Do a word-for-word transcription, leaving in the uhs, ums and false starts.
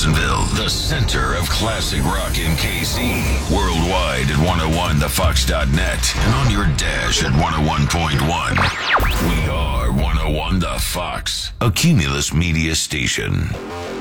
Jacksonville, the center of classic rock in K C. Worldwide at one oh one the fox dot net and on your dash at one oh one point one. We are one oh one The Fox, a Cumulus Media station.